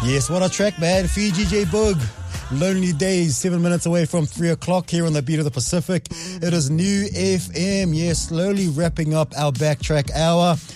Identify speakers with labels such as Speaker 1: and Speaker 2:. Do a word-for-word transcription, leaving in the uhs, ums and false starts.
Speaker 1: Yes, what a track, man. Fiji J Boog. Lonely Days, seven minutes away from three o'clock here on the Beat of the Pacific. It is New F M. Yes, slowly wrapping up our backtrack hour.